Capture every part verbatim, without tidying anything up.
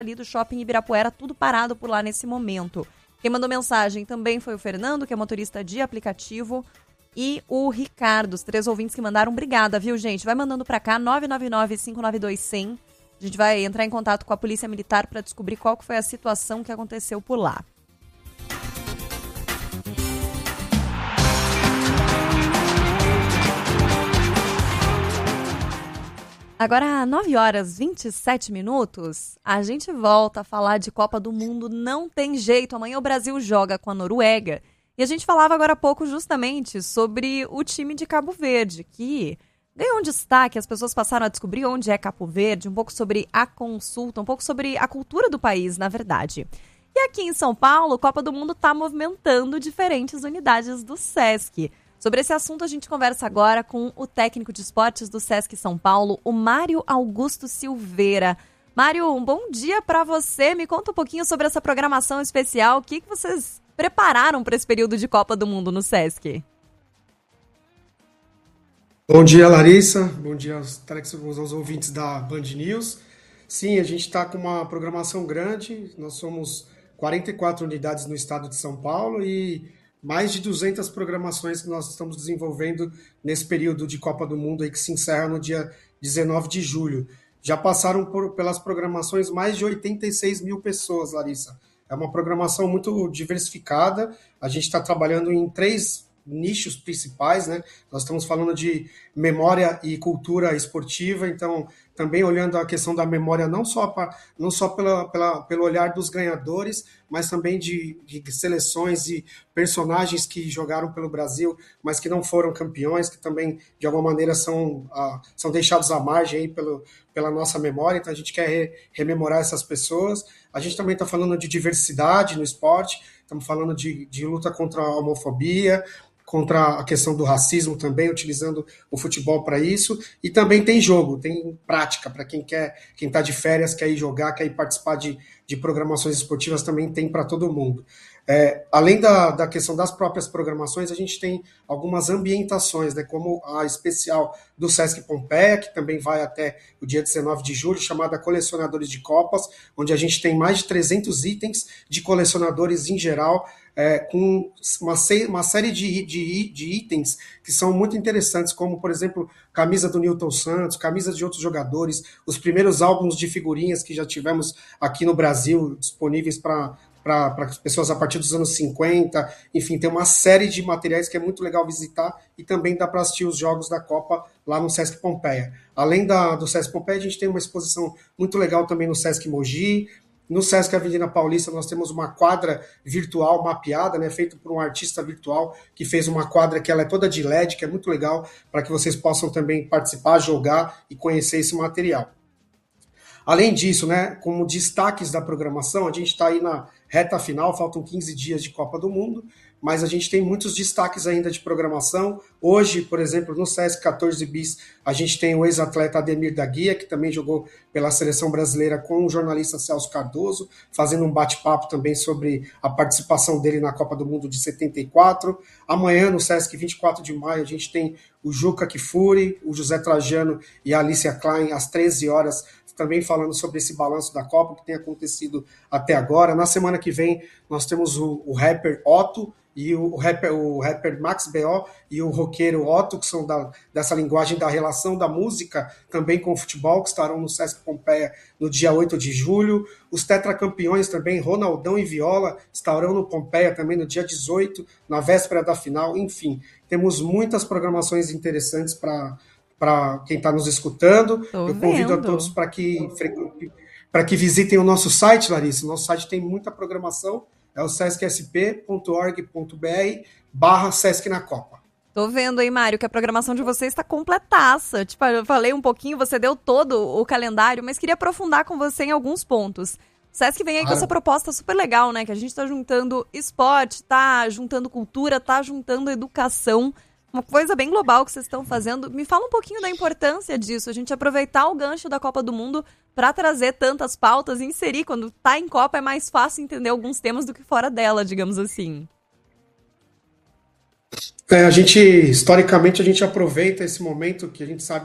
ali do Shopping Ibirapuera, tudo parado por lá nesse momento. Quem mandou mensagem também foi o Fernando, que é motorista de aplicativo, e o Ricardo, os três ouvintes que mandaram. Obrigada, viu, gente? Vai mandando pra cá, nove nove nove, cinco nove dois, zero zero. A gente vai entrar em contato com a Polícia Militar para descobrir qual que foi a situação que aconteceu por lá. Agora, nove horas e vinte e sete minutos, a gente volta a falar de Copa do Mundo. Não tem jeito, amanhã o Brasil joga com a Noruega. E a gente falava agora há pouco justamente sobre o time de Cabo Verde, que ganhou um destaque, as pessoas passaram a descobrir onde é Cabo Verde, um pouco sobre a consulta, um pouco sobre a cultura do país, na verdade. E aqui em São Paulo, a Copa do Mundo está movimentando diferentes unidades do Sesc. Sobre esse assunto, a gente conversa agora com o técnico de esportes do Sesc São Paulo, o Mário Augusto Silveira. Mário, um bom dia para você. Me conta um pouquinho sobre essa programação especial. O que, que vocês prepararam para esse período de Copa do Mundo no Sesc? Bom dia, Larissa. Bom dia aos, aos ouvintes da Band News. Sim, a gente está com uma programação grande. Nós somos quarenta e quatro unidades no estado de São Paulo e mais de duzentas programações que nós estamos desenvolvendo nesse período de Copa do Mundo aí que se encerra no dia dezenove de julho. Já passaram por, pelas programações mais de oitenta e seis mil pessoas, Larissa. É uma programação muito diversificada. A gente está trabalhando em três nichos principais, né? Nós estamos falando de memória e cultura esportiva, então também olhando a questão da memória não só, pra, não só pela, pela, pelo olhar dos ganhadores, mas também de, de seleções e personagens que jogaram pelo Brasil, mas que não foram campeões, que também de alguma maneira são, uh, são deixados à margem aí pelo, pela nossa memória, então a gente quer re, rememorar essas pessoas. A gente também está falando de diversidade no esporte, estamos falando de, de luta contra a homofobia, contra a questão do racismo também, utilizando o futebol para isso, e também tem jogo, tem prática, para quem quer, quem está de férias, quer ir jogar, quer ir participar de, de programações esportivas, também tem para todo mundo. É, além da, da questão das próprias programações, a gente tem algumas ambientações, né, como a especial do Sesc Pompeia, que também vai até o dia dezenove de julho, chamada Colecionadores de Copas, onde a gente tem mais de trezentos itens de colecionadores em geral, É, com uma, uma série de, de, de itens que são muito interessantes, como, por exemplo, camisa do Newton Santos, camisa de outros jogadores, os primeiros álbuns de figurinhas que já tivemos aqui no Brasil, disponíveis para para as pessoas a partir dos anos cinquenta, enfim, tem uma série de materiais que é muito legal visitar e também dá para assistir os jogos da Copa lá no Sesc Pompeia. Além da, do Sesc Pompeia, a gente tem uma exposição muito legal também no Sesc Mogi. No Sesc Avenida Paulista, nós temos uma quadra virtual mapeada, né, feita por um artista virtual que fez uma quadra que ela é toda de L E D, que é muito legal, para que vocês possam também participar, jogar e conhecer esse material. Além disso, né, como destaques da programação, a gente está aí na reta final, faltam quinze dias de Copa do Mundo, mas a gente tem muitos destaques ainda de programação. Hoje, por exemplo, no Sesc quatorze bis, a gente tem o ex-atleta Ademir da Guia, que também jogou pela seleção brasileira com o jornalista Celso Cardoso, fazendo um bate-papo também sobre a participação dele na Copa do Mundo de setenta e quatro. Amanhã, no Sesc vinte e quatro de maio, a gente tem o Juca Kfouri, o José Trajano e a Alicia Klein, às treze horas, também falando sobre esse balanço da Copa que tem acontecido até agora. Na semana que vem, nós temos o, o rapper Otto, e o rapper, o rapper Max B O e o roqueiro Otto, que são da, dessa linguagem da relação da música também com o futebol, que estarão no Sesc Pompeia no dia oito de julho. Os tetracampeões também, Ronaldão e Viola, estarão no Pompeia também no dia dezoito, na véspera da final. Enfim, temos muitas programações interessantes para para quem está nos escutando. Tô Eu convido vendo. a todos para que, para que visitem o nosso site, Larissa. O nosso site tem muita programação, é o sescsp ponto org ponto br barra Sesc na Copa. Tô vendo aí, Mário, que a programação de vocês está completaça. Tipo, eu falei um pouquinho, você deu todo o calendário, mas queria aprofundar com você em alguns pontos. O Sesc vem aí Claro. com essa proposta super legal, né? Que a gente tá juntando esporte, tá juntando cultura, tá juntando educação. Uma coisa bem global que vocês estão fazendo. Me fala um pouquinho da importância disso, a gente aproveitar o gancho da Copa do Mundo para trazer tantas pautas e inserir. Quando tá em Copa é mais fácil entender alguns temas do que fora dela, digamos assim. É, a gente, historicamente, a gente aproveita esse momento que a gente sabe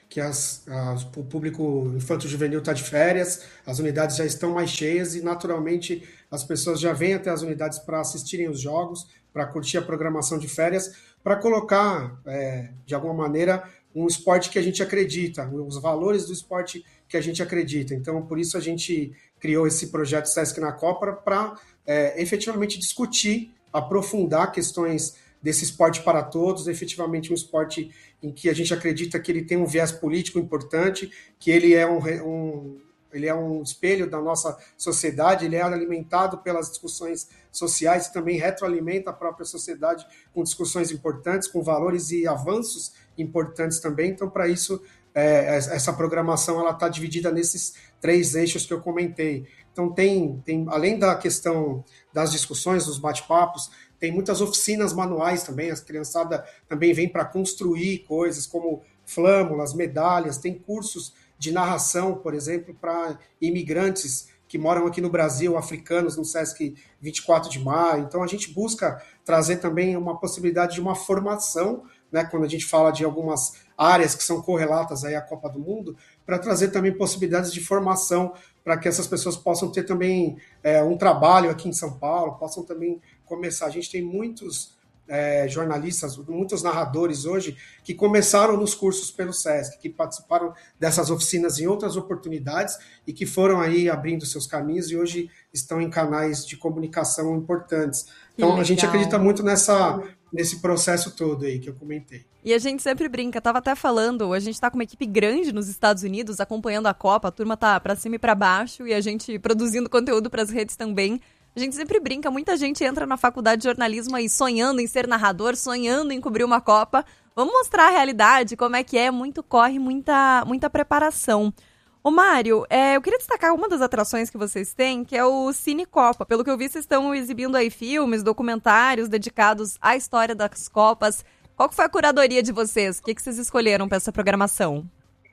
que as, as, o público infanto-juvenil está de férias, as unidades já estão mais cheias e, naturalmente, as pessoas já vêm até as unidades para assistirem os jogos, para curtir a programação de férias, para colocar, é, de alguma maneira, um esporte que a gente acredita, os valores do esporte que a gente acredita. Então, por isso a gente criou esse projeto Sesc na Copa para é, efetivamente discutir, aprofundar questões desse esporte para todos, efetivamente um esporte em que a gente acredita que ele tem um viés político importante, que ele é um, um, ele é um espelho da nossa sociedade, ele é alimentado pelas discussões sociais e também retroalimenta a própria sociedade com discussões importantes, com valores e avanços importantes também. Então, para isso, é, essa programação ela está dividida nesses três eixos que eu comentei. Então, tem, tem, além da questão das discussões, dos bate-papos, tem muitas oficinas manuais também, as criançadas também vêm para construir coisas como flâmulas, medalhas, tem cursos de narração, por exemplo, para imigrantes que moram aqui no Brasil, africanos, no Sesc vinte e quatro de maio. Então, a gente busca trazer também uma possibilidade de uma formação, né, quando a gente fala de algumas áreas que são correlatas aí à Copa do Mundo, para trazer também possibilidades de formação para que essas pessoas possam ter também é, um trabalho aqui em São Paulo, possam também começar. A gente tem muitos é, jornalistas, muitos narradores hoje que começaram nos cursos pelo Sesc, que participaram dessas oficinas em outras oportunidades e que foram aí abrindo seus caminhos e hoje estão em canais de comunicação importantes. Então, a gente acredita muito nessa, nesse processo todo aí que eu comentei. E a gente sempre brinca, tava até falando, a gente tá com uma equipe grande nos Estados Unidos acompanhando a Copa, a turma tá pra cima e pra baixo e a gente produzindo conteúdo pras redes também. A gente sempre brinca, muita gente entra na faculdade de jornalismo aí sonhando em ser narrador, sonhando em cobrir uma Copa. Vamos mostrar a realidade, como é que é, muito corre, muita, muita preparação. Ô Mário, é, eu queria destacar uma das atrações que vocês têm, que é o Cine Copa. Pelo que eu vi, vocês estão exibindo aí filmes, documentários dedicados à história das Copas. Qual que foi a curadoria de vocês? O que, que vocês escolheram para essa programação?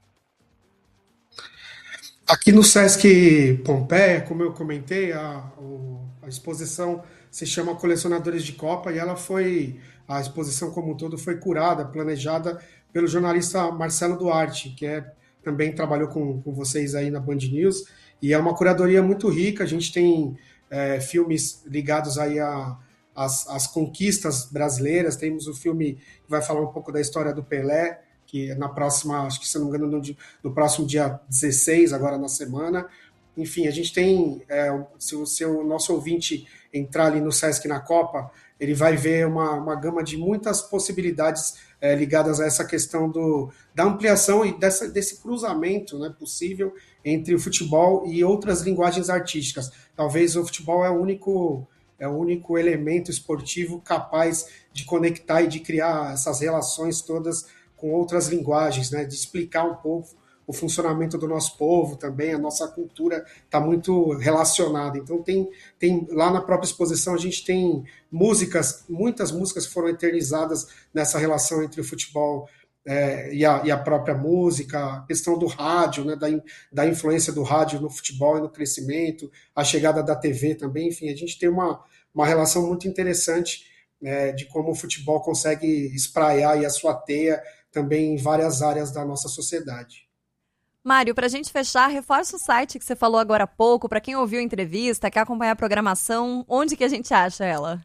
Aqui no Sesc Pompeia, como eu comentei, a, a exposição se chama Colecionadores de Copa e ela foi, a exposição como um todo foi curada, planejada pelo jornalista Marcelo Duarte, que é, também trabalhou com, com vocês aí na Band News, e é uma curadoria muito rica. A gente tem é, filmes ligados aí a As, as conquistas brasileiras, temos o filme que vai falar um pouco da história do Pelé, que na próxima, acho que se não me engano, no, no próximo dia dezesseis, agora na semana. Enfim, a gente tem, é, se, o, se o nosso ouvinte entrar ali no Sesc na Copa, ele vai ver uma, uma gama de muitas possibilidades é, ligadas a essa questão do, da ampliação e dessa, desse cruzamento, né, possível entre o futebol e outras linguagens artísticas. Talvez o futebol é o único... é o único elemento esportivo capaz de conectar e de criar essas relações todas com outras linguagens, né? De explicar um pouco o funcionamento do nosso povo também, a nossa cultura está muito relacionada. Então, tem, tem lá na própria exposição, a gente tem músicas, muitas músicas foram eternizadas nessa relação entre o futebol É, e, a, e a própria música, a questão do rádio, né, da, da influência do rádio no futebol e no crescimento, a chegada da T V também, enfim, a gente tem uma, uma relação muito interessante é, de como o futebol consegue espraiar aí a sua teia também em várias áreas da nossa sociedade. Mário, para a gente fechar, reforça o site que você falou agora há pouco, para quem ouviu a entrevista, quer acompanhar a programação, onde que a gente acha ela?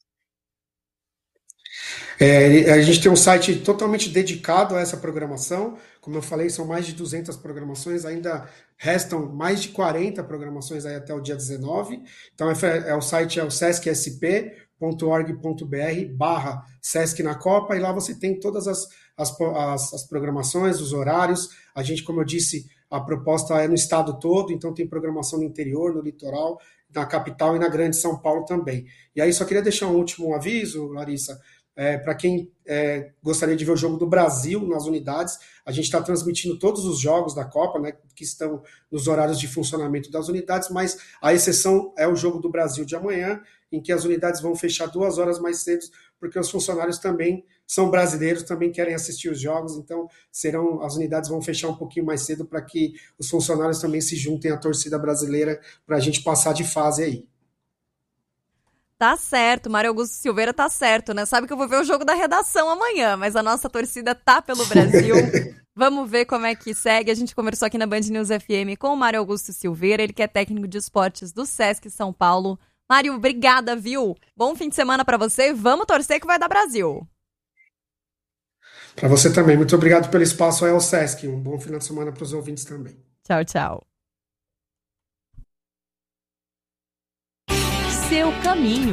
É, a gente tem um site totalmente dedicado a essa programação. Como eu falei, são mais de duzentas programações, ainda restam mais de quarenta programações aí até o dia dezenove. Então, é, é o site é o sescsp ponto org ponto br barra Sesc na Copa, e lá você tem todas as, as, as, as programações, os horários. A gente, como eu disse, a proposta é no estado todo, então tem programação no interior, no litoral, na capital e na grande São Paulo também. E aí só queria deixar um último aviso, Larissa. É, para quem é, gostaria de ver o jogo do Brasil nas unidades, a gente está transmitindo todos os jogos da Copa, né, que estão nos horários de funcionamento das unidades, mas a exceção é o jogo do Brasil de amanhã, em que as unidades vão fechar duas horas mais cedo, porque os funcionários também são brasileiros, também querem assistir os jogos, então serão, as unidades vão fechar um pouquinho mais cedo para que os funcionários também se juntem à torcida brasileira para a gente passar de fase aí. Tá certo, Mário Augusto Silveira tá certo, né? Sabe que eu vou ver o jogo da redação amanhã, mas a nossa torcida tá pelo Brasil. Vamos ver como é que segue. A gente conversou aqui na Band News F M com o Mário Augusto Silveira, ele que é técnico de esportes do Sesc São Paulo. Mário, obrigada, viu? Bom fim de semana pra você. Vamos torcer que vai dar Brasil. Para você também. Muito obrigado pelo espaço aí ao Sesc. Um bom final de semana para os ouvintes também. Tchau, tchau. Seu caminho.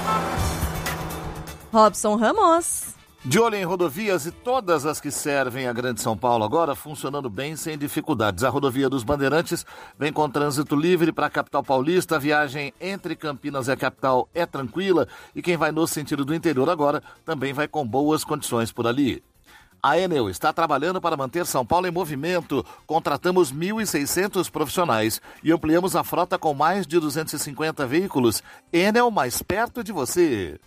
Robson Ramos. De olho em rodovias e todas as que servem a Grande São Paulo agora funcionando bem sem dificuldades. A rodovia dos Bandeirantes vem com trânsito livre para a capital paulista. A viagem entre Campinas e a capital é tranquila e quem vai no sentido do interior agora também vai com boas condições por ali. A Enel está trabalhando para manter São Paulo em movimento. Contratamos mil e seiscentos profissionais e ampliamos a frota com mais de duzentos e cinquenta veículos. Enel, mais perto de você.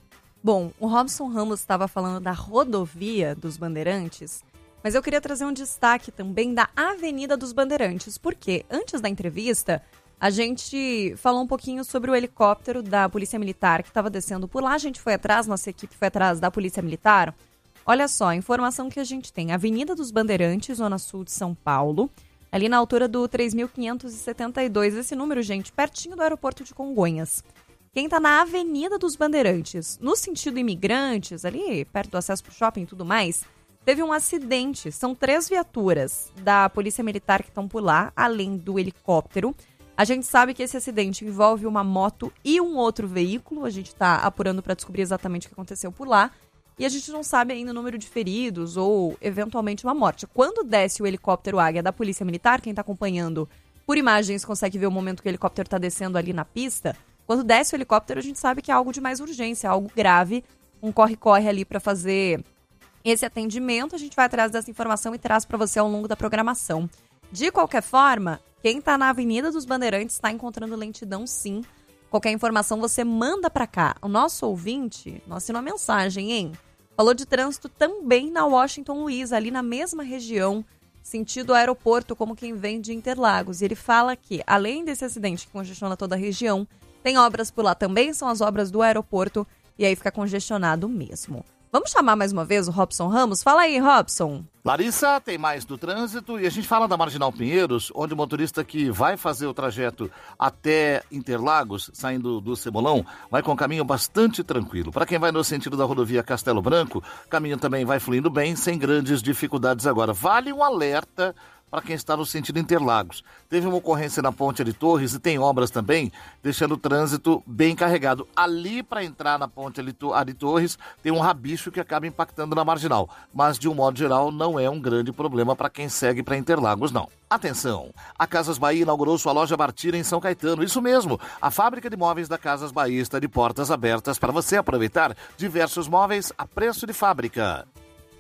Bom, o Robson Ramos estava falando da rodovia dos Bandeirantes, mas eu queria trazer um destaque também da Avenida dos Bandeirantes, porque antes da entrevista a gente falou um pouquinho sobre o helicóptero da Polícia Militar que estava descendo por lá. A gente foi atrás, nossa equipe foi atrás da Polícia Militar. Olha só, a informação que a gente tem. Avenida dos Bandeirantes, Zona Sul de São Paulo, ali na altura do três mil quinhentos e setenta e dois. Esse número, gente, pertinho do aeroporto de Congonhas. Quem está na Avenida dos Bandeirantes, no sentido imigrantes, ali perto do acesso para o shopping e tudo mais, teve um acidente. São três viaturas da Polícia Militar que estão por lá, além do helicóptero. A gente sabe que esse acidente envolve uma moto e um outro veículo. A gente está apurando para descobrir exatamente o que aconteceu por lá. E a gente não sabe ainda o número de feridos ou, eventualmente, uma morte. Quando desce o helicóptero Águia da Polícia Militar, quem está acompanhando por imagens consegue ver o momento que o helicóptero está descendo ali na pista. Quando desce o helicóptero, a gente sabe que é algo de mais urgência, algo grave, um corre-corre ali para fazer esse atendimento. A gente vai atrás dessa informação e traz para você ao longo da programação. De qualquer forma, quem está na Avenida dos Bandeirantes está encontrando lentidão, sim. Qualquer informação você manda para cá. O nosso ouvinte nos assinou uma mensagem, hein? Falou de trânsito também na Washington Luiz, ali na mesma região, sentido aeroporto, como quem vem de Interlagos. E ele fala que, além desse acidente que congestiona toda a região, tem obras por lá também, são as obras do aeroporto, e aí fica congestionado mesmo. Vamos chamar mais uma vez o Robson Ramos? Fala aí, Robson. Larissa, tem mais do trânsito e a gente fala da Marginal Pinheiros, onde o motorista que vai fazer o trajeto até Interlagos, saindo do Cemolão, vai com um caminho bastante tranquilo. Para quem vai no sentido da rodovia Castelo Branco, o caminho também vai fluindo bem, sem grandes dificuldades agora. Vale um alerta para quem está no sentido Interlagos. Teve uma ocorrência na Ponte de Torres e tem obras também, deixando o trânsito bem carregado. Ali, para entrar na Ponte de Torres, tem um rabicho que acaba impactando na marginal. Mas, de um modo geral, não é um grande problema para quem segue para Interlagos, não. Atenção! A Casas Bahia inaugurou sua loja Bartira em São Caetano. Isso mesmo, a fábrica de móveis da Casas Bahia está de portas abertas para você aproveitar diversos móveis a preço de fábrica.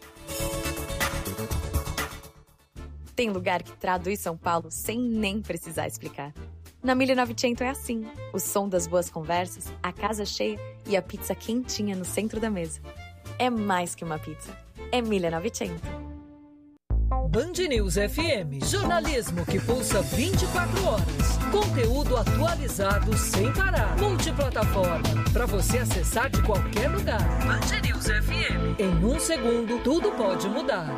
Tem lugar que traduz São Paulo sem nem precisar explicar. Na mille e novecento é assim. O som das boas conversas, a casa cheia e a pizza quentinha no centro da mesa. É mais que uma pizza. É mille e novecento. Band News F M. Jornalismo que pulsa vinte e quatro horas. Conteúdo atualizado sem parar. Multiplataforma. Para você acessar de qualquer lugar. Band News F M. Em um segundo, tudo pode mudar.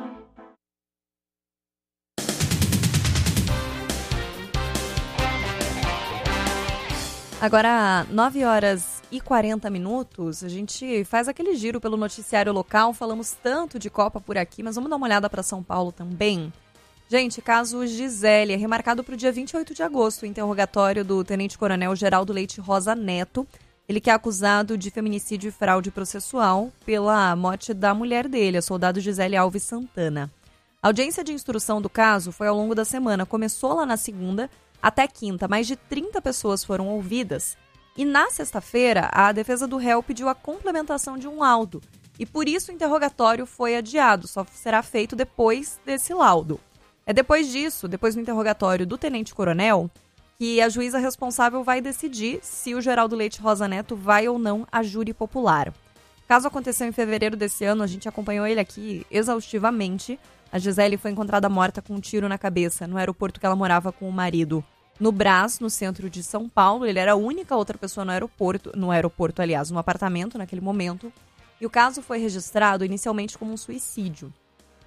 Agora, nove horas e quarenta minutos, a gente faz aquele giro pelo noticiário local. Falamos tanto de Copa por aqui, mas vamos dar uma olhada para São Paulo também. Gente, caso Gisele é remarcado para o dia vinte e oito de agosto, o interrogatório do tenente-coronel Geraldo Leite Rosa Neto. Ele que é acusado de feminicídio e fraude processual pela morte da mulher dele, a soldado Gisele Alves Santana. A audiência de instrução do caso foi ao longo da semana. Começou lá na segunda até quinta. Mais de trinta pessoas foram ouvidas. E na sexta-feira, a defesa do réu pediu a complementação de um laudo. E por isso o interrogatório foi adiado. Só será feito depois desse laudo. É depois disso, depois do interrogatório do tenente-coronel, que a juíza responsável vai decidir se o Geraldo Leite Rosa Neto vai ou não a júri popular. O caso aconteceu em fevereiro desse ano, a gente acompanhou ele aqui exaustivamente. A Gisele foi encontrada morta com um tiro na cabeça no aeroporto que ela morava com o marido, no Brás, no centro de São Paulo. Ele era a única outra pessoa no aeroporto, no aeroporto, aliás, no apartamento naquele momento. E o caso foi registrado inicialmente como um suicídio.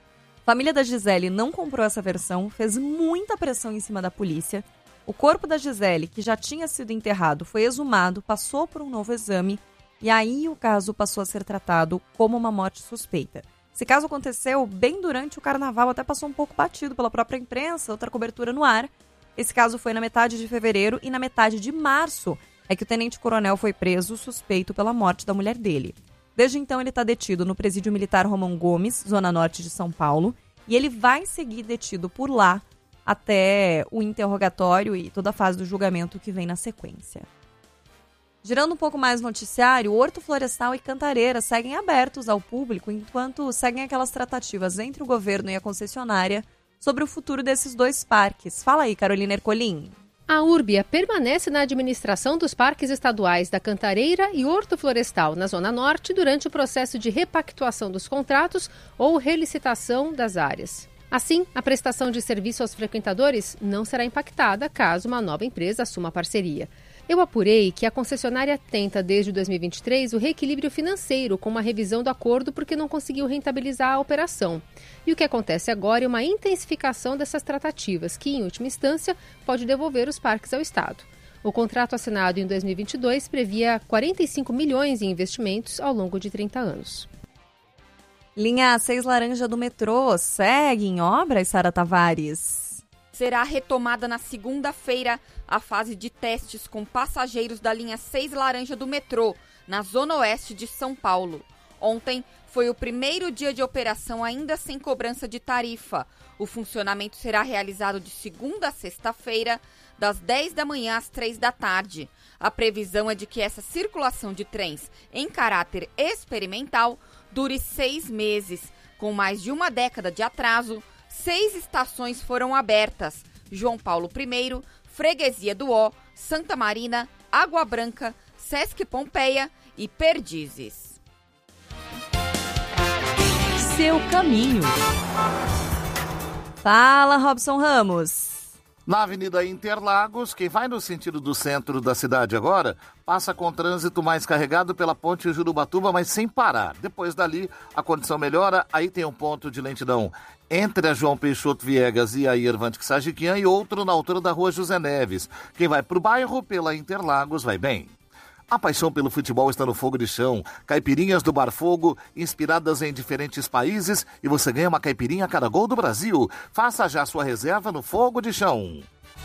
A família da Gisele não comprou essa versão, fez muita pressão em cima da polícia. O corpo da Gisele, que já tinha sido enterrado, foi exumado, passou por um novo exame e aí o caso passou a ser tratado como uma morte suspeita. Esse caso aconteceu bem durante o carnaval, até passou um pouco batido pela própria imprensa, outra cobertura no ar. Esse caso foi na metade de fevereiro e na metade de março é que o tenente-coronel foi preso suspeito pela morte da mulher dele. Desde então ele está detido no presídio militar Romão Gomes, zona norte de São Paulo, e ele vai seguir detido por lá até o interrogatório e toda a fase do julgamento que vem na sequência. Girando um pouco mais o noticiário, o Horto Florestal e Cantareira seguem abertos ao público enquanto seguem aquelas tratativas entre o governo e a concessionária sobre o futuro desses dois parques. Fala aí, Carolina Ercolim. A Urbia permanece na administração dos parques estaduais da Cantareira e Horto Florestal, na Zona Norte, durante o processo de repactuação dos contratos ou relicitação das áreas. Assim, a prestação de serviço aos frequentadores não será impactada caso uma nova empresa assuma a parceria. Eu apurei que a concessionária tenta, desde dois mil e vinte e três, o reequilíbrio financeiro com uma revisão do acordo porque não conseguiu rentabilizar a operação. E o que acontece agora é uma intensificação dessas tratativas, que, em última instância, pode devolver os parques ao Estado. O contrato assinado em dois mil e vinte e dois previa quarenta e cinco milhões em investimentos ao longo de trinta anos. Linha seis Laranja do metrô segue em obras, Sara Tavares. Será retomada na segunda-feira a fase de testes com passageiros da linha seis Laranja do metrô, na zona oeste de São Paulo. Ontem foi o primeiro dia de operação ainda sem cobrança de tarifa. O funcionamento será realizado de segunda a sexta-feira, das dez da manhã às três da tarde. A previsão é de que essa circulação de trens em caráter experimental dure seis meses. Com mais de uma década de atraso, seis estações foram abertas: João Paulo I, Freguesia do Ó, Santa Marina, Água Branca, Sesc Pompeia e Perdizes. Seu caminho. Fala, Robson Ramos. Na Avenida Interlagos, quem vai no sentido do centro da cidade agora, passa com trânsito mais carregado pela ponte Jurubatuba, mas sem parar. Depois dali, a condição melhora, aí tem um ponto de lentidão entre a João Peixoto Viegas e a Irvante Sajiquian e outro na altura da Rua José Neves. Quem vai para o bairro pela Interlagos vai bem. A paixão pelo futebol está no Fogo de Chão. Caipirinhas do Bar Fogo, inspiradas em diferentes países, e você ganha uma caipirinha a cada gol do Brasil. Faça já sua reserva no Fogo de Chão.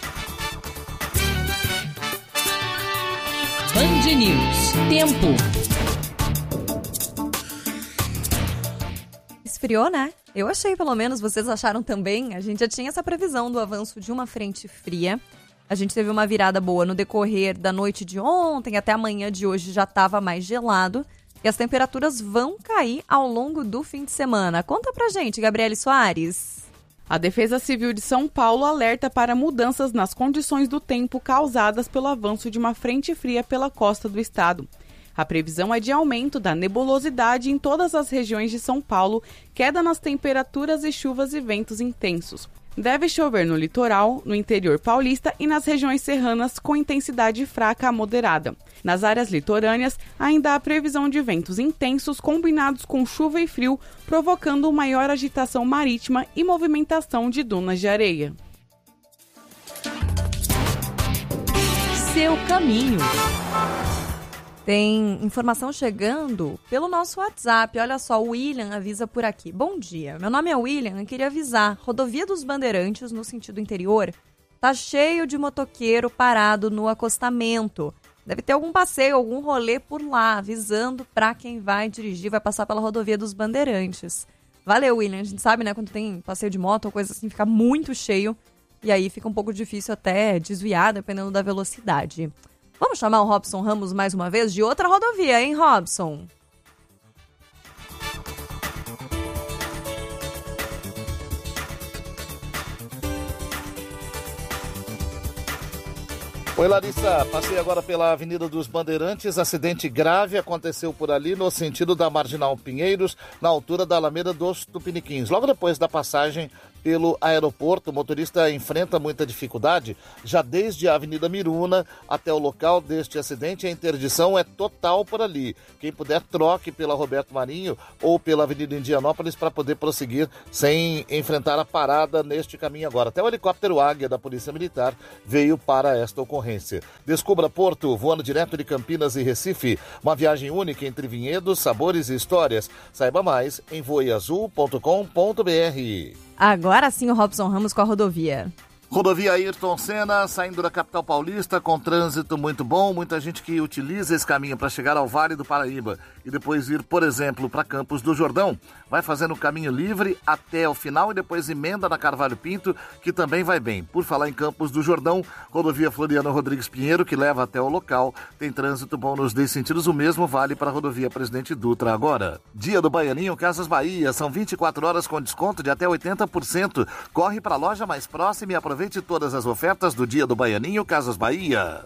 Band News. Tempo. Esfriou, né? Eu achei, pelo menos, vocês acharam também. A gente já tinha essa previsão do avanço de uma frente fria. A gente teve uma virada boa no decorrer da noite de ontem, até amanhã de hoje já estava mais gelado. E as temperaturas vão cair ao longo do fim de semana. Conta pra gente, Gabriele Soares. A Defesa Civil de São Paulo alerta para mudanças nas condições do tempo causadas pelo avanço de uma frente fria pela costa do estado. A previsão é de aumento da nebulosidade em todas as regiões de São Paulo, queda nas temperaturas e chuvas e ventos intensos. Deve chover no litoral, no interior paulista e nas regiões serranas com intensidade fraca a moderada. Nas áreas litorâneas, ainda há previsão de ventos intensos combinados com chuva e frio, provocando maior agitação marítima e movimentação de dunas de areia. Seu caminho. Tem informação chegando pelo nosso WhatsApp. Olha só, o William avisa por aqui. Bom dia, meu nome é William, eu queria avisar. Rodovia dos Bandeirantes, no sentido interior, tá cheio de motoqueiro parado no acostamento. Deve ter algum passeio, algum rolê por lá, avisando para quem vai dirigir, vai passar pela rodovia dos Bandeirantes. Valeu, William. A gente sabe, né, quando tem passeio de moto ou coisa assim, fica muito cheio. E aí fica um pouco difícil até desviar, dependendo da velocidade. Vamos chamar o Robson Ramos mais uma vez de outra rodovia, hein, Robson? Oi, Larissa. Passei agora pela Avenida dos Bandeirantes. Acidente grave aconteceu por ali no sentido da Marginal Pinheiros, na altura da Alameda dos Tupiniquins, logo depois da passagem pelo aeroporto. O motorista enfrenta muita dificuldade já desde a Avenida Miruna até o local deste acidente. A interdição é total por ali. Quem puder, troque pela Roberto Marinho ou pela Avenida Indianópolis para poder prosseguir sem enfrentar a parada neste caminho agora. Até o helicóptero Águia da Polícia Militar veio para esta ocorrência. Descubra Porto, voando direto de Campinas e Recife. Uma viagem única entre vinhedos, sabores e histórias. Saiba mais em voe azul ponto com ponto b r. Agora sim o Robson Ramos com a rodovia. Rodovia Ayrton Senna, saindo da capital paulista, com trânsito muito bom. Muita gente que utiliza esse caminho para chegar ao Vale do Paraíba e depois ir, por exemplo, para Campos do Jordão. Vai fazendo o caminho livre até o final e depois emenda na Carvalho Pinto, que também vai bem. Por falar em Campos do Jordão, rodovia Floriano Rodrigues Pinheiro, que leva até o local, tem trânsito bom nos dois sentidos. O mesmo vale para a rodovia Presidente Dutra agora. Dia do Baianinho Casas Bahia, são vinte e quatro horas com desconto de até oitenta por cento. Corre para a loja mais próxima e aproveite Aproveite todas as ofertas do Dia do Baianinho Casas Bahia.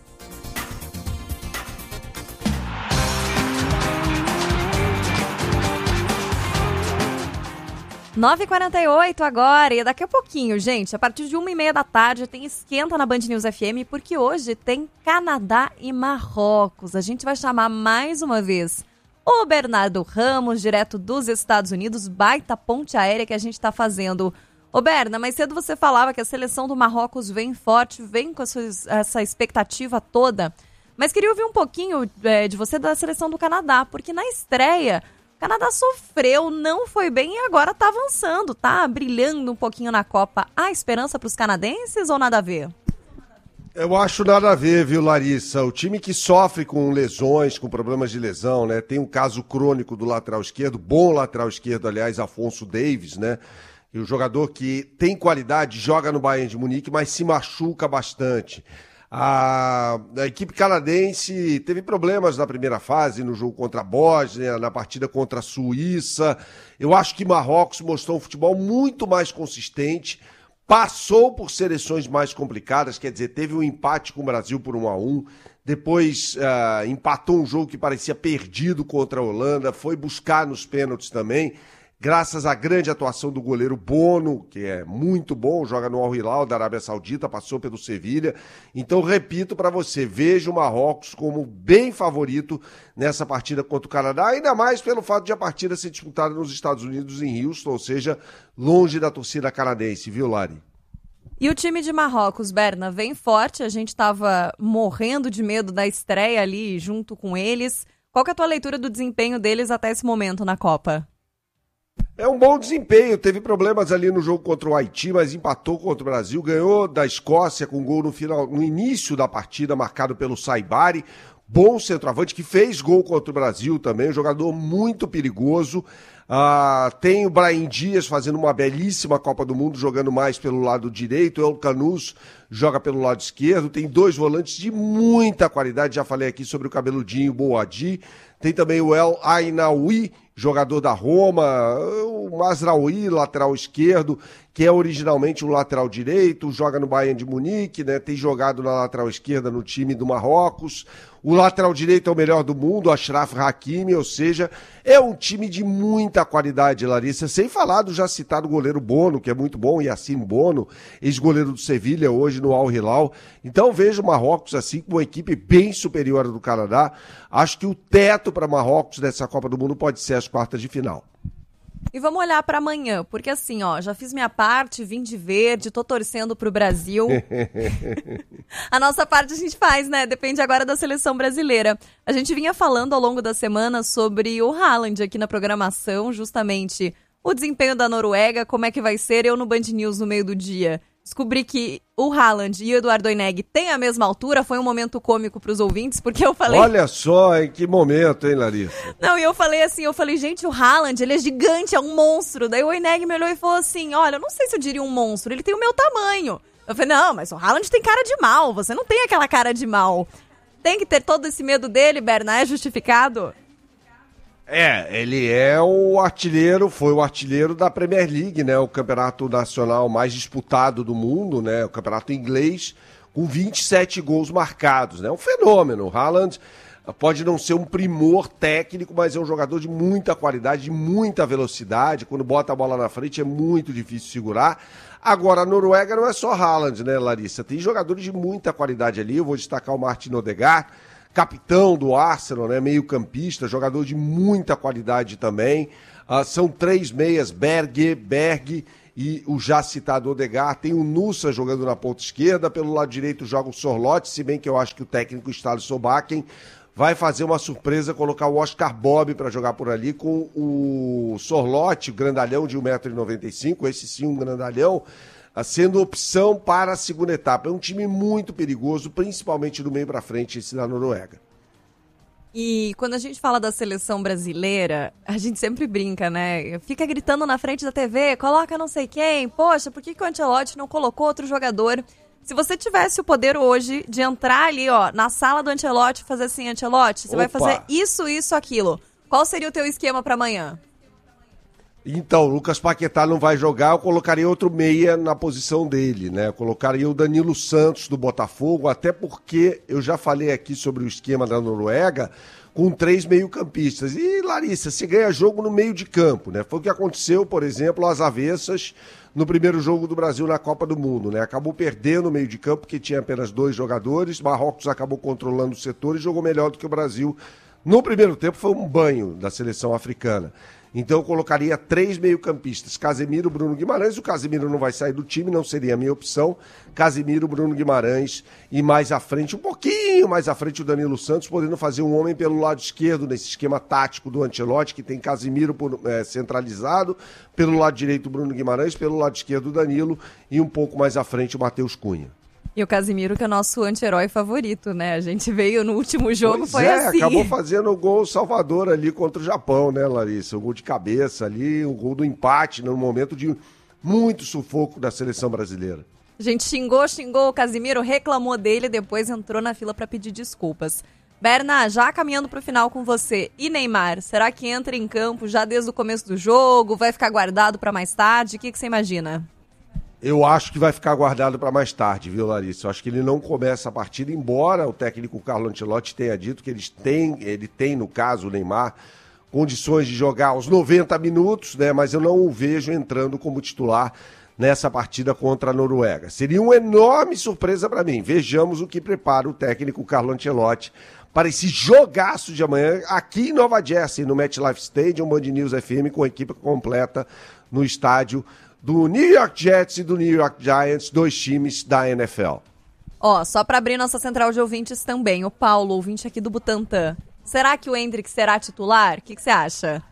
nove e quarenta e oito agora, e daqui a pouquinho, gente, a partir de uma e meia da tarde tem Esquenta na Band News F M, porque hoje tem Canadá e Marrocos. A gente vai chamar mais uma vez o Bernardo Ramos, direto dos Estados Unidos, baita ponte aérea que a gente está fazendo. Ô Berna, mais cedo você falava que a seleção do Marrocos vem forte, vem com essa, essa expectativa toda, mas queria ouvir um pouquinho é, de você da seleção do Canadá, porque na estreia o Canadá sofreu, não foi bem e agora tá avançando, tá brilhando um pouquinho na Copa. Há esperança para os canadenses ou nada a ver? Eu acho nada a ver, viu, Larissa? O time que sofre com lesões, com problemas de lesão, né? Tem um caso crônico do lateral esquerdo, bom lateral esquerdo, aliás, Afonso Davies, né? E o jogador que tem qualidade, joga no Bayern de Munique, mas se machuca bastante. A, a equipe canadense teve problemas na primeira fase, no jogo contra a Bósnia, na partida contra a Suíça. Eu acho que Marrocos mostrou um futebol muito mais consistente, passou por seleções mais complicadas, quer dizer, teve um empate com o Brasil por um a um, depois uh, empatou um jogo que parecia perdido contra a Holanda, foi buscar nos pênaltis também, graças à grande atuação do goleiro Bono, que é muito bom, joga no Al Hilal da Arábia Saudita, passou pelo Sevilha. Então, repito para você, vejo o Marrocos como bem favorito nessa partida contra o Canadá, ainda mais pelo fato de a partida ser disputada nos Estados Unidos, em Houston, ou seja, longe da torcida canadense, viu, Lari? E o time de Marrocos, Berna, vem forte, a gente estava morrendo de medo da estreia ali junto com eles. Qual que é a tua leitura do desempenho deles até esse momento na Copa? É um bom desempenho, teve problemas ali no jogo contra o Haiti, mas empatou contra o Brasil, ganhou da Escócia com gol no final, no início da partida, marcado pelo Saibari, bom centroavante que fez gol contra o Brasil também, um jogador muito perigoso. Ah, tem o Brahim Dias fazendo uma belíssima Copa do Mundo, jogando mais pelo lado direito, El Canus joga pelo lado esquerdo, tem dois volantes de muita qualidade, já falei aqui sobre o cabeludinho Boadi, tem também o El Ainaoui, jogador da Roma, o Mazraoui, lateral esquerdo, que é originalmente um lateral direito, joga no Bayern de Munique, né? Tem jogado na lateral esquerda no time do Marrocos. O lateral direito é o melhor do mundo, Achraf Hakimi, ou seja, é um time de muita qualidade, Larissa, sem falar do já citado goleiro Bono, que é muito bom, Yacine Bono, ex-goleiro do Sevilha, hoje no Al Hilal. Então vejo o Marrocos assim com uma equipe bem superior à do Canadá. Acho que o teto para Marrocos nessa Copa do Mundo pode ser as quartas de final. E vamos olhar para amanhã, porque assim, ó, já fiz minha parte, vim de verde, tô torcendo pro Brasil. A nossa parte a gente faz, né? Depende agora da seleção brasileira. A gente vinha falando ao longo da semana sobre o Haaland aqui na programação, justamente o desempenho da Noruega, como é que vai ser, eu no Band News no meio do dia. Descobri que o Haaland e o Eduardo Oineg têm a mesma altura, foi um momento cômico pros ouvintes, porque eu falei... Olha só, em que momento, hein, Larissa? Não, e eu falei assim, eu falei, gente, o Haaland, ele é gigante, é um monstro. Daí o Oineg me olhou e falou assim, olha, eu não sei se eu diria um monstro, ele tem o meu tamanho. Eu falei, não, mas o Haaland tem cara de mal, você não tem aquela cara de mal. Tem que ter todo esse medo dele, Berna, é justificado? É, ele é o artilheiro, foi o artilheiro da Premier League, né? O campeonato nacional mais disputado do mundo, né? O campeonato inglês, com vinte e sete gols marcados, né? Um fenômeno. O Haaland, Pode não ser um primor técnico, mas é um jogador de muita qualidade, de muita velocidade. Quando bota a bola na frente é muito difícil segurar. Agora, a Noruega não é só Haaland, né, Larissa? Tem jogadores de muita qualidade ali. Eu vou destacar o Martin Odegaard, capitão do Arsenal, né, meio campista, jogador de muita qualidade também. Uh, são três meias, Berge, Berg e o já citado Odegaard. Tem o Nusa jogando na ponta esquerda, pelo lado direito joga o Sorloth, se bem que eu acho que o técnico Ståle Solbakken vai fazer uma surpresa, colocar o Oscar Bob para jogar por ali com o Sorloth, o grandalhão de um metro e noventa e cinco, esse sim um grandalhão, sendo opção para a segunda etapa. É um time muito perigoso, principalmente do meio para frente, esse da Noruega. E quando a gente fala da seleção brasileira, a gente sempre brinca, né? Fica gritando na frente da T V, coloca não sei quem, poxa, por que, que o Ancelotti não colocou outro jogador? Se você tivesse o poder hoje de entrar ali, ó, na sala do Ancelotti e fazer assim, Ancelotti, você Opa. vai fazer isso, isso, aquilo. Qual seria o teu esquema para amanhã? Então, o Lucas Paquetá não vai jogar, eu colocaria outro meia na posição dele, né? Eu colocaria o Danilo Santos do Botafogo, até porque eu já falei aqui sobre o esquema da Noruega com três meio-campistas. E, Larissa, se ganha jogo no meio de campo, né? Foi o que aconteceu, por exemplo, às avessas no primeiro jogo do Brasil na Copa do Mundo, né? Acabou perdendo o meio de campo, porque tinha apenas dois jogadores, Marrocos acabou controlando o setor e jogou melhor do que o Brasil. No primeiro tempo foi um banho da seleção africana. Então eu colocaria três meio-campistas, Casemiro, Bruno Guimarães. O Casemiro não vai sair do time, não seria a minha opção. Casemiro, Bruno Guimarães e mais à frente, um pouquinho mais à frente o Danilo Santos, podendo fazer um homem pelo lado esquerdo nesse esquema tático do Ancelotti, que tem Casemiro por, é, centralizado, pelo lado direito o Bruno Guimarães, pelo lado esquerdo o Danilo e um pouco mais à frente o Matheus Cunha. E o Casemiro, que é nosso anti-herói favorito, né? A gente veio no último jogo, pois foi é, assim. Acabou fazendo o gol Salvador ali contra o Japão, né, Larissa? O gol de cabeça ali, o gol do empate, num momento de muito sufoco da seleção brasileira. A gente xingou, xingou o Casemiro, reclamou dele, depois entrou na fila para pedir desculpas. Berna, já caminhando para o final com você. E Neymar, será que entra em campo já desde o começo do jogo? Vai ficar guardado para mais tarde? O que, que você imagina? Eu acho que vai ficar guardado para mais tarde, viu, Larissa? Eu acho que ele não começa a partida, embora o técnico Carlo Ancelotti tenha dito que eles têm, ele tem, no caso, o Neymar, condições de jogar aos noventa minutos, né? Mas eu não o vejo entrando como titular nessa partida contra a Noruega. Seria uma enorme surpresa para mim. Vejamos o que prepara o técnico Carlo Ancelotti para esse jogaço de amanhã aqui em Nova Jersey, no MetLife Stadium, Band News F M, com a equipe completa no estádio do New York Jets e do New York Giants, dois times da N F L. Ó, só para abrir nossa central de ouvintes também, o Paulo, ouvinte aqui do Butantã. Será que o Endrick será titular? O que você acha?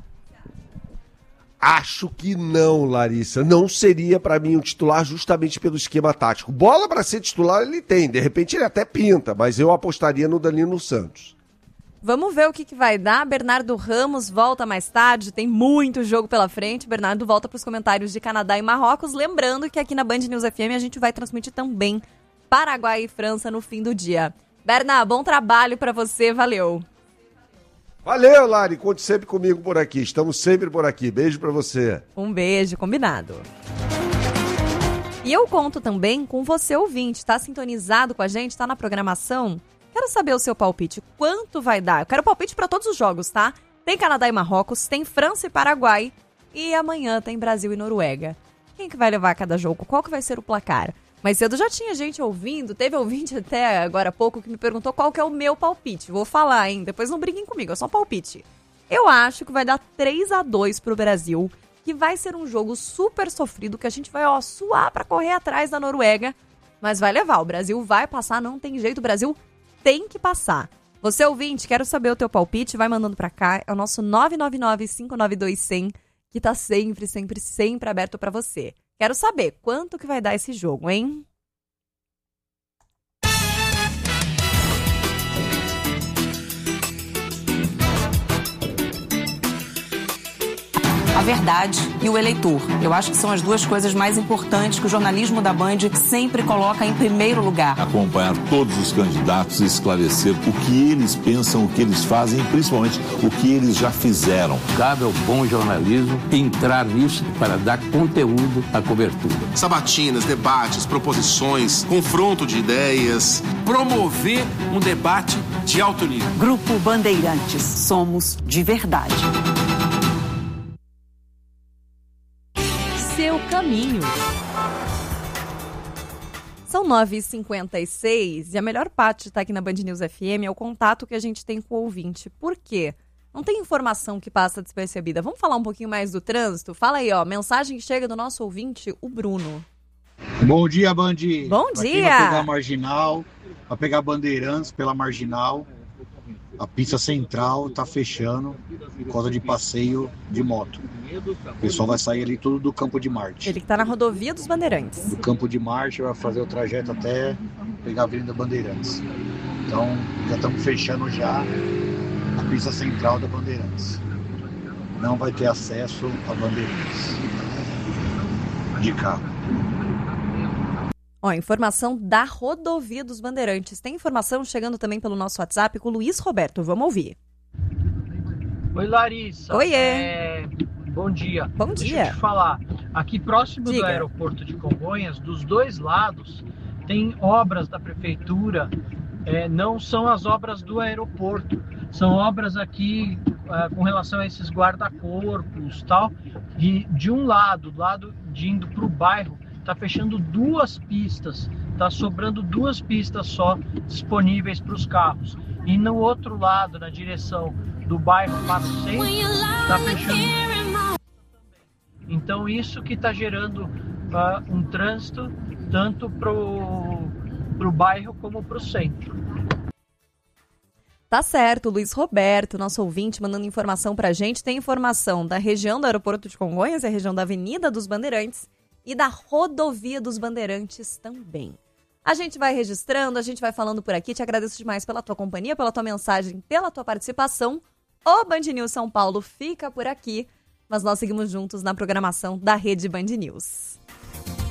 Acho que não, Larissa. Não seria para mim um titular justamente pelo esquema tático. Bola para ser titular ele tem, de repente ele até pinta, mas eu apostaria no Danilo Santos. Vamos ver o que, que vai dar. Bernardo Ramos volta mais tarde, tem muito jogo pela frente. Bernardo volta para os comentários de Canadá e Marrocos. Lembrando que aqui na Band News F M a gente vai transmitir também Paraguai e França no fim do dia. Bernardo, bom trabalho para você, valeu. Valeu, Lari, conte sempre comigo por aqui. Estamos sempre por aqui. Beijo para você. Um beijo, combinado. E eu conto também com você, ouvinte. Tá sintonizado com a gente? Tá na programação? Quero saber o seu palpite. Quanto vai dar? Eu quero palpite para todos os jogos, tá? Tem Canadá e Marrocos, tem França e Paraguai. E amanhã tem Brasil e Noruega. Quem que vai levar cada jogo? Qual que vai ser o placar? Mais cedo já tinha gente ouvindo. Teve ouvinte até agora há pouco que me perguntou qual que é o meu palpite. Vou falar, hein? Depois não briguem comigo, é só um palpite. Eu acho que vai dar três a dois pro Brasil. Que vai ser um jogo super sofrido, que a gente vai, ó, suar pra correr atrás da Noruega. Mas vai levar. O Brasil vai passar, não tem jeito. O Brasil tem que passar. Você, ouvinte, quero saber o teu palpite, vai mandando pra cá. É o nosso nove nove nove, cinco nove dois, zero zero, que tá sempre, sempre, sempre aberto pra você. Quero saber quanto que vai dar esse jogo, hein? A verdade e o eleitor. Eu acho que são as duas coisas mais importantes que o jornalismo da Band sempre coloca em primeiro lugar. Acompanhar todos os candidatos e esclarecer o que eles pensam, o que eles fazem e principalmente o que eles já fizeram. Cabe ao bom jornalismo entrar nisso para dar conteúdo à cobertura. Sabatinas, debates, proposições, confronto de ideias. Promover um debate de alto nível. Grupo Bandeirantes. Somos de verdade. Seu caminho. São nove e cinquenta e seis e a melhor parte de estar aqui na Band News F M é o contato que a gente tem com o ouvinte. Por quê? Não tem informação que passa despercebida. Vamos falar um pouquinho mais do trânsito? Fala aí, ó. Mensagem que chega do nosso ouvinte, o Bruno. Bom dia, Band. Bom pra dia. Quem vai pegar a Marginal, vai pegar Bandeirantes pela Marginal. A pista central tá fechando por causa de passeio de moto. O pessoal vai sair ali tudo do Campo de Marte. Ele que tá na rodovia dos Bandeirantes. Do Campo de Marte vai fazer o trajeto até pegar a Avenida Bandeirantes. Então, já estamos fechando já a pista central da Bandeirantes. Não vai ter acesso a Bandeirantes de carro. Ó, informação da rodovia dos Bandeirantes. Tem informação chegando também pelo nosso WhatsApp com o Luiz Roberto. Vamos ouvir. Oi, Larissa. Oiê. É... Bom dia. Bom Deixa dia. eu te falar. Aqui próximo Diga. do aeroporto de Congonhas, dos dois lados, tem obras da prefeitura. É, não são as obras do aeroporto. São obras aqui é, com relação a esses guarda-corpos e tal. E de um lado, do lado de indo para o bairro, está fechando duas pistas, está sobrando duas pistas só disponíveis para os carros. E no outro lado, na direção do bairro Passo Centro, está fechando. Então isso que está gerando uh, um trânsito tanto para o bairro como para o centro. Tá certo, Luiz Roberto, nosso ouvinte, mandando informação pra gente. Tem informação da região do aeroporto de Congonhas, a região da Avenida dos Bandeirantes, e da rodovia dos Bandeirantes também. A gente vai registrando, a gente vai falando por aqui. Te agradeço demais pela tua companhia, pela tua mensagem, pela tua participação. O Band News São Paulo fica por aqui, mas nós seguimos juntos na programação da Rede Band News.